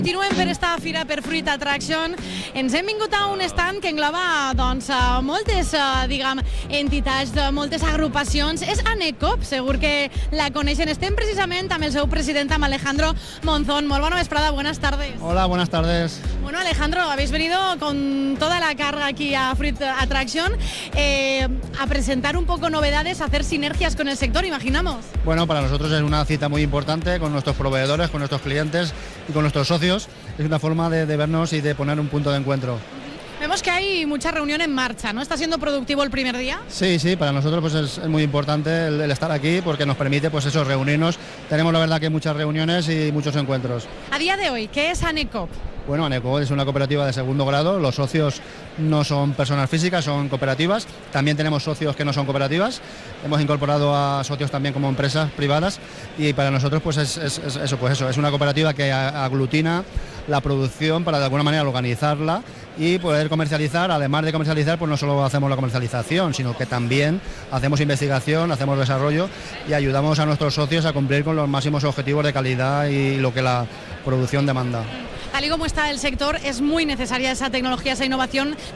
Continuem per esta fira per Fruit Attraction. Ens hem vingut a un stand que engloba moltes entitats, moltes agrupacions. És ANECOP, segur que la coneixen. Estem precisament amb el seu president, amb Alejandro Monzón. Molt bona vesprada, buenas tardes. Hola, buenas tardes. Bueno, Alejandro, habéis venido con toda la carga aquí a Fruit Attraction a presentar un poco novedades, a hacer sinergias con el sector, imaginamos. Bueno, para nosotros es una cita muy importante con nuestros proveedores, con nuestros clientes y con nuestros socios. Es una forma de vernos y de poner un punto de encuentro. Vemos que hay mucha reunión en marcha, ¿no? ¿Está siendo productivo el primer día? Sí, para nosotros pues es muy importante el estar aquí porque nos permite reunirnos. Tenemos la verdad que muchas reuniones y muchos encuentros. A día de hoy, ¿qué es ANECOP? Bueno, ANECOP es una cooperativa de segundo grado, los socios no son personas físicas, son cooperativas. También tenemos socios que no son cooperativas. Hemos incorporado a socios también como empresas privadas y para nosotros pues es una cooperativa que aglutina la producción para de alguna manera organizarla y poder comercializar. Además de comercializar, pues no solo hacemos la comercialización, sino que también hacemos investigación, hacemos desarrollo y ayudamos a nuestros socios a cumplir con los máximos objetivos de calidad y lo que la producción demanda. Tal y como está el sector, es muy necesaria esa tecnología, esa innovación.